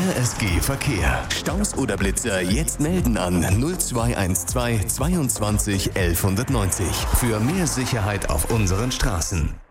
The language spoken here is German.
RSG Verkehr. Staus oder Blitzer jetzt melden an 0212 22 1190 für mehr Sicherheit auf unseren Straßen.